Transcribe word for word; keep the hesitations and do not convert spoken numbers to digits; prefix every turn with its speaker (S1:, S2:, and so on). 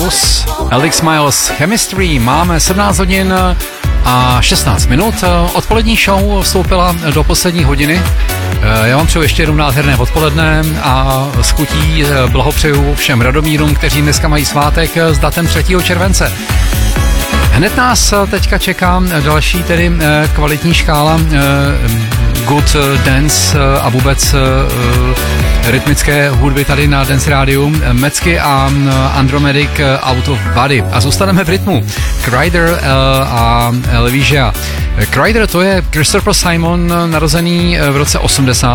S1: Miles, Alex Miles, Chemistry. Máme sedmnáct hodin a šestnáct minut. Odpolední show vstoupila do poslední hodiny. Já vám přeju ještě jednou nádherné odpoledne a s chutí blahopřeju všem Radomírům, kteří dneska mají svátek s datem třetího července. Hned nás teďka čeká další tedy kvalitní škála good dance a vůbec rytmické hudby tady na Dance Rádiu. Mecky a Andromedic Out of Body. A zůstaneme v rytmu. Kryder a Elvížia. Kryder to je Christopher Simon, narozený v roce osmdesát.